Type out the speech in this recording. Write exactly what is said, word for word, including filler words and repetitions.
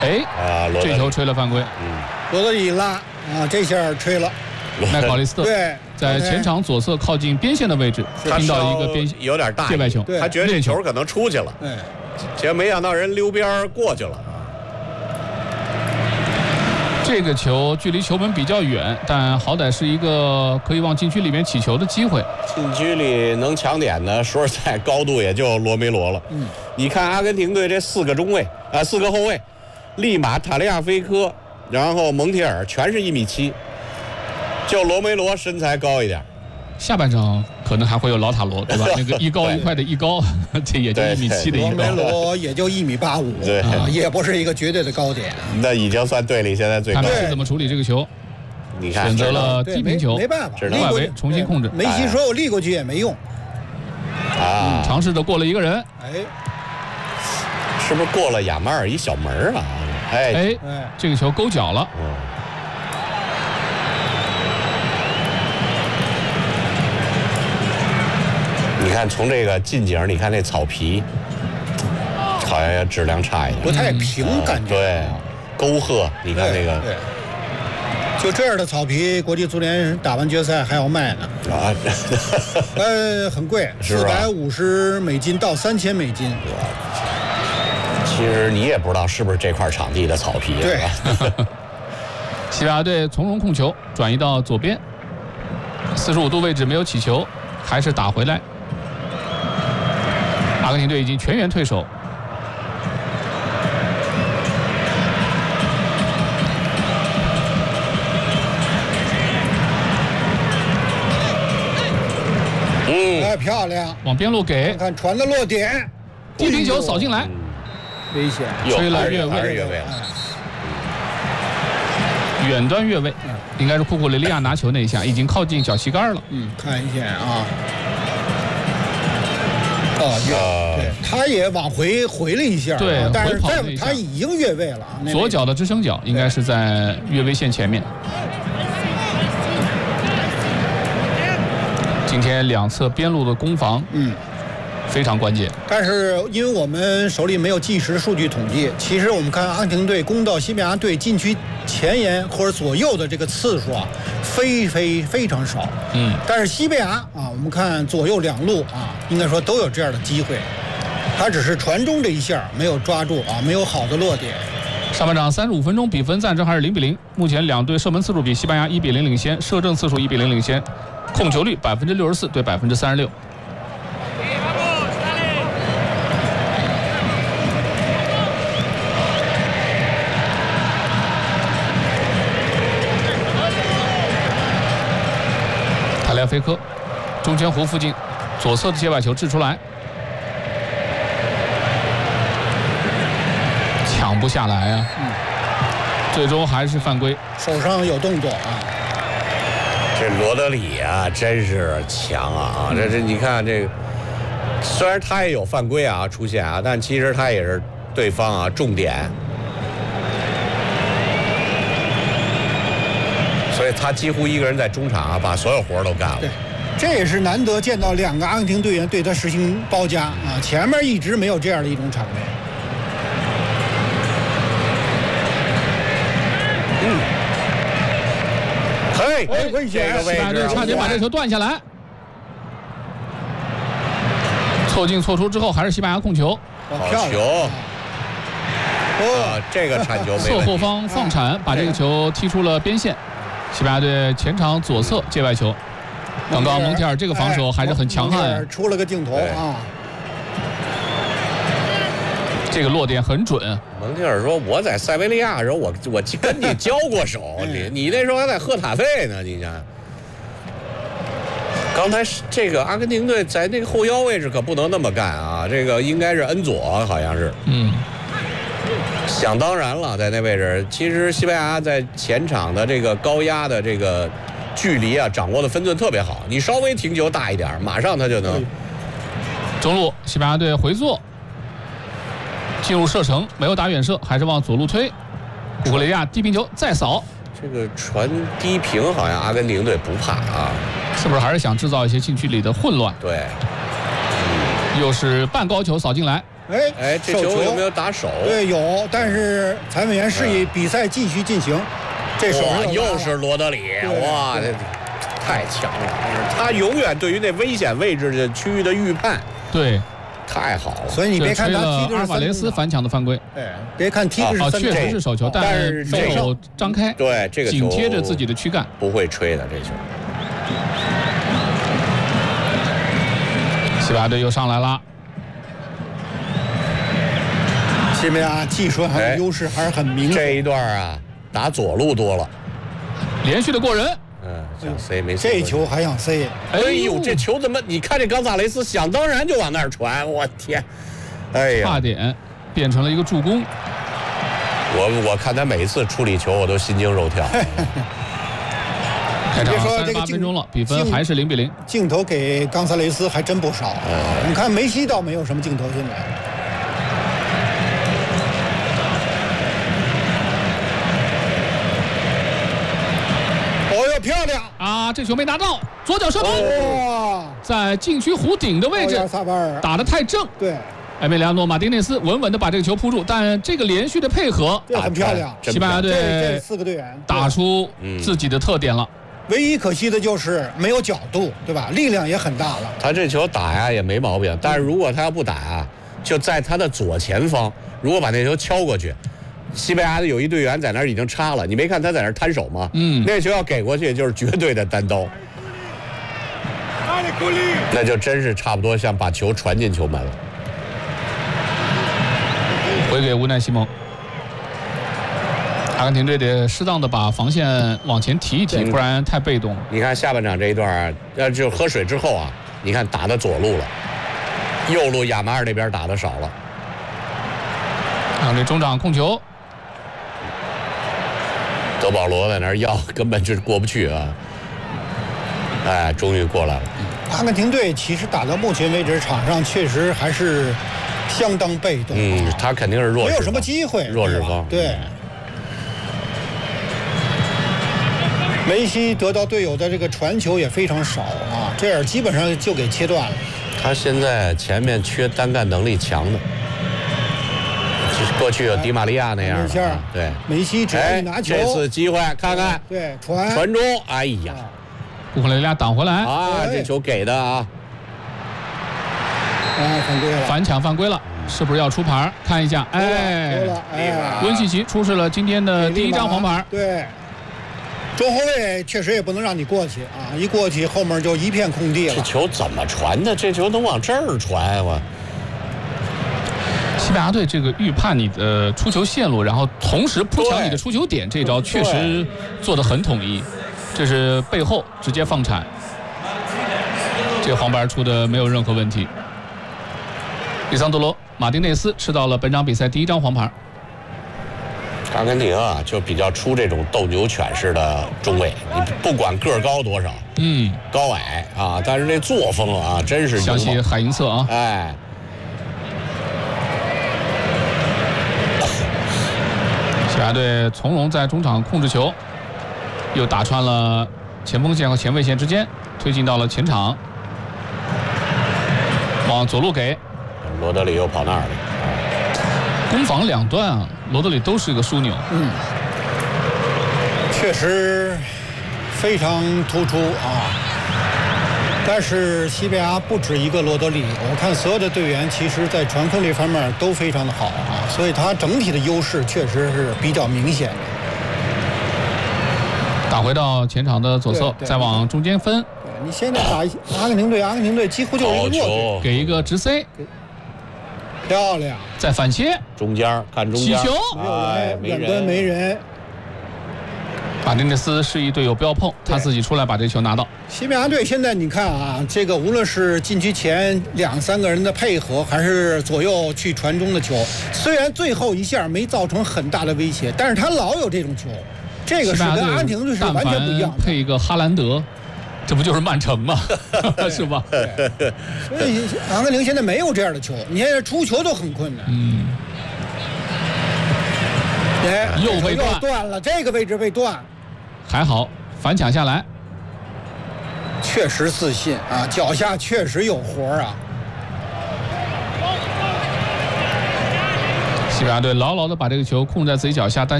哎， 啊， 这球吹了犯规。 嗯， 罗德里拉啊，这下吹了。 麦考利斯特对， 在前场左侧靠近边线的位置，听到一个边有点大界外球， 他觉得这球可能出去了， 对， 结果没想到人溜边过去了。 这个球距离球门比较远，但好歹是一个可以往禁区里面起球的机会。 禁区里能抢点的，说实在，高度也就罗梅罗了。嗯，你看阿根廷队这四个中卫啊、呃，四个后卫，利马、塔利亚菲科，然后蒙铁尔，全是一米七，就罗梅罗身材高一点。 下半场可能还会有老塔罗，对吧？那个一高一快的一高，这也就一米七的一高。 罗梅罗也就一米八五，对、啊，也不是一个绝对的高点。 那已经算队里现在最高。 看梅西怎么处理这个球？ 你看， 选择了低平球， 没办法， 外围重新控制。 梅西说我立过去也没用。 啊、 嗯，尝试着过了一个人。 哎， 是不是过了亚马尔一小门啊？哎哎哎，这个球勾脚了。 嗯。你看，从这个近景，你看那草皮，好像质量差一点， 不太平，感觉、 嗯、对，沟壑，你看那个， 对，就这样的草皮，国际足联打完决赛还要卖呢， 啊， 呃，很贵，四百五十美金到三千美金。 其实你也不知道是不是这块场地的草皮， 对。 西班牙队从容控球，转移到左边，四十五度位置没有起球，还是打回来。阿根廷队已经全员退守， 嗯，哎，漂亮， 往边路给， 看看传的落点， 低平球扫进来， 危险， 吹了越位， 越位了， 远端越位，应该是库库雷利亚拿球那一下已经靠近脚膝盖了。 嗯，看一下啊。哦，对，他也往回回了一下， 对， 但是在他已经越位了啊， 左脚的支撑脚应该是在越位线前面。今天两侧边路的攻防，嗯，非常关键。 但是因为我们手里没有即时数据统计，其实我们看阿根廷队攻到西班牙队禁区前沿或者左右的这个次数啊，非非非常少。嗯，但是西班牙啊，我们看左右两路啊，应该说都有这样的机会，他只是传中这一下没有抓住啊，没有好的落点。 上半场三十五分钟，比分暂时还是零比零。目前两队射门次数比西班牙一比零领先，射正次数一比零领先，控球率百分之六十四对百分之三十六。塔利亚菲科，中圈弧附近，左侧的界外球掷出来。抢不下来啊，嗯，最终还是犯规， 手上有动作啊。 这罗德里啊，真是强啊！嗯、这这你看这个，虽然他也有犯规啊出现啊，但其实他也是对方啊重点，所以他几乎一个人在中场啊把所有活都干了。 对，这也是难得见到两个阿根廷队员对他实行包夹啊，前面一直没有这样的一种场面。 嗯，嘿， 哎，危险！ 西班牙队差点把这球断下来，错进错出之后，还是西班牙控球。 好球！哦，这个铲球没侧后方放铲，把这个球踢出了边线。西班牙队前场左侧界外球，刚刚蒙铁尔这个防守还是很强悍， 出了个镜头啊。 这个落点很准。 蒙铁尔说：“我在塞维利亚的时候，我我跟你交过手，你你那时候还在赫塔费呢，你想。刚才这个阿根廷队在那个后腰位置可不能那么干啊，这个应该是恩佐，好像是。嗯，想当然了，在那位置，其实西班牙在前场的这个高压的这个距离啊，掌握的分寸特别好，你稍微停球大一点，马上他就能。 中路，西班牙队回做。”进入射程，没有打远射，还是往左路推。古格雷亚低平球再扫， 这个传低平好像阿根廷队不怕啊， 是不是还是想制造一些禁区里的混乱？ 对， 嗯、又是半高球扫进来， 哎哎，这球有没有打手？ 对，有，但是裁判员示意比赛继续进行。这手哇，又是罗德里，哇，这太强了！他永远对于那危险位置的区域的预判， 对， 太好了。 所以你别看他踢的是阿尔瓦雷斯反抢的犯规， 哎，别看踢的是啊， 三确实是手球，但是手张开， 对这个紧贴着自己的躯干， 不会吹的这球。 西班牙队又上来了。 西班牙技术上的优势还是很明显。 这一段啊，打左路多了， 连续的过人。 嗯，想塞没塞。 这球还想塞？ 哎呦，这球怎么？你看这冈萨雷斯想当然就往那儿传，我天！哎呀， 差点变成了一个助攻。 我我看他每次处理球，我都心惊肉跳。 开场三十八分钟了，比分还是零比零。 镜头给冈萨雷斯还真不少。嗯、你看梅西倒没有什么镜头，现在。漂亮啊！这球没拿到，左脚射门， 哇， 在禁区弧顶的位置，打得太正。 对， 埃梅里亚诺·马丁内斯稳稳地把这个球扑住，但这个连续的配合， 这很漂亮。 西班牙队四个队员打出自己的特点了。 唯一可惜的就是没有角度，对吧？力量也很大了。 他这球打呀也没毛病，但是如果他要不打啊，就在他的左前方，如果把那球敲过去。西班牙的有一队员在那儿已经插了，你没看他在那儿摊手吗？ 嗯， 那球要给过去就是绝对的单刀，那就真是差不多像把球传进球门了。 回给乌奈西蒙，阿根廷队得适当的把防线往前提一提，不然太被动了。 你看下半场这一段，呃，就喝水之后啊，你看打的左路了，右路亚马尔那边打的少了。 啊，这中场控球。 德保罗在那儿要，根本就是过不去啊！哎，终于过来了。 阿根廷队其实打到目前为止，场上确实还是相当被动。 嗯，他肯定是弱势， 没有什么机会， 弱势方。 对。梅西得到队友的这个传球也非常少啊，这样基本上就给切断了。 他现在前面缺单干能力强的。过去有迪玛利亚那样的，啊、对， 梅西只要一拿球， 哎、这次机会看看， 对，传传中，哎呀， 布克雷利亚挡回来啊，这球给的啊， 哎，犯规了， 反抢犯规了，是不是要出牌？看一下，哎， 哎， 温契奇出示了今天的第一张黄牌， 对，中后卫确实也不能让你过去啊，一过去后面就一片空地了。 这球怎么传的？这球能往这儿传我？ 西班牙队这个预判你的出球线路，然后同时扑抢你的出球点，这招确实做得很统一。这是背后直接放铲，这个黄牌出的没有任何问题。里桑德罗·马丁内斯吃到了本场比赛第一张黄牌。 阿根廷啊，就比较出这种斗牛犬式的中卫，你不管个高多少， 嗯， 高矮啊，但是这作风啊，真是想起海因策啊， 哎。 西班牙队从容在中场控制球，又打穿了前锋线和前卫线之间，推进到了前场，往左路给罗德里又跑那儿了。 攻防两端啊，罗德里都是个枢纽。 嗯，确实非常突出啊。但是西班牙不止一个罗德里，我看所有的队员其实在传控这方面都非常的好啊，所以他整体的优势确实是比较明显的。 打回到前场的左侧，再往中间分。 对，你现在打阿根廷队，阿根廷队几乎就是一个弱队， 给一个直塞， 漂亮， 再反切， 中间看中间， 起球， 哎，远端没人。 马丁内斯示意队友不要碰，他自己出来把这球拿到。 西班牙队现在你看啊，这个无论是禁区前两三个人的配合，还是左右去传中的球，虽然最后一下没造成很大的威胁，但是他老有这种球，这个是跟阿根廷队是完全不一样的。 配一个哈兰德，这不就是曼城吗？是吧？ 所以阿根廷现在没有这样的球，你现在出球都很困难。 嗯。 哎， 又被断断了，这个位置被断， 还好反抢下来， 确实自信啊，脚下确实有活啊。 西班牙队牢牢的把这个球控在自己脚下，但